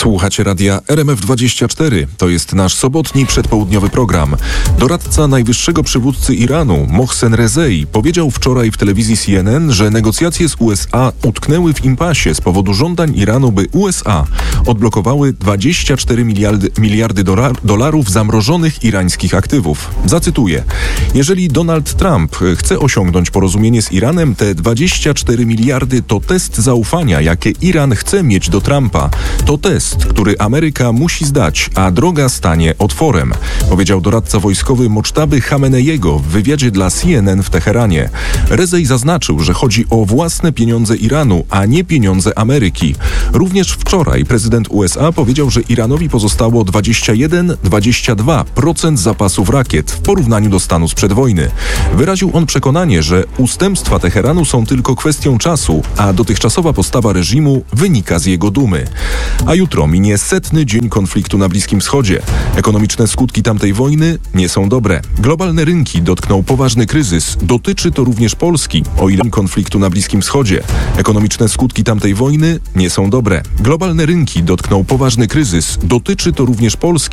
Słuchacie radia RMF24. To jest nasz sobotni przedpołudniowy program. Doradca najwyższego przywódcy Iranu, Mohsen Rezei, powiedział wczoraj w telewizji CNN, że negocjacje z USA utknęły w impasie z powodu żądań Iranu, by USA odblokowały 24 miliardy dolarów zamrożonych irańskich aktywów. Zacytuję: jeżeli Donald Trump chce osiągnąć porozumienie z Iranem, te 24 miliardy to test zaufania, jakie Iran chce mieć do Trumpa. To test, który Ameryka musi zdać, a droga stanie otworem, powiedział doradca wojskowy Mocztaby Chameneiego w wywiadzie dla CNN w Teheranie. Rezei zaznaczył, że chodzi o własne pieniądze Iranu, a nie pieniądze Ameryki. Również wczoraj prezydent USA powiedział, że Iranowi pozostało 21-22% zapasów rakiet w porównaniu do stanu sprzed wojny. Wyraził on przekonanie, że ustępstwa Teheranu są tylko kwestią czasu, a dotychczasowa postawa reżimu wynika z jego dumy. A jutro minie 100. dzień konfliktu na Bliskim Wschodzie. Ekonomiczne skutki tamtej wojny nie są dobre. Globalne rynki dotknął poważny kryzys. Dotyczy to również Polski, o ile konfliktu na Bliskim Wschodzie. Ekonomiczne skutki tamtej wojny nie są dobre. Globalne rynki dotknął poważny kryzys. Dotyczy to również Polski.